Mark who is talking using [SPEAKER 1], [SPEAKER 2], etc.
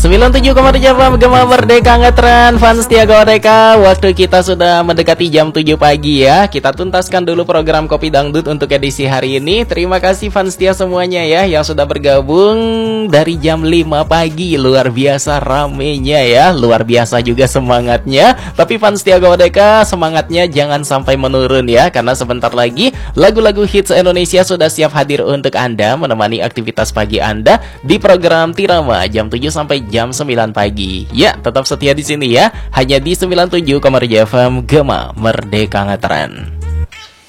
[SPEAKER 1] 97,7 FM Gema Merdeka Ngetren Fans Tiaga Merdeka. Waktu kita sudah mendekati jam 7 pagi ya. Kita tuntaskan dulu program Kopi Dangdut untuk edisi hari ini. Terima kasih fans setia semuanya ya yang sudah bergabung dari jam 5 pagi. Luar biasa ramenya ya, luar biasa juga semangatnya. Tapi fans Tiaga Merdeka, semangatnya jangan sampai menurun ya, karena sebentar lagi lagu-lagu hits Indonesia sudah siap hadir untuk Anda, menemani aktivitas pagi Anda di program Tirama jam 7 sampai jam 9 pagi. Ya, tetap setia di sini ya. Hanya di 97,7 FM Gema Merdeka Ngetren.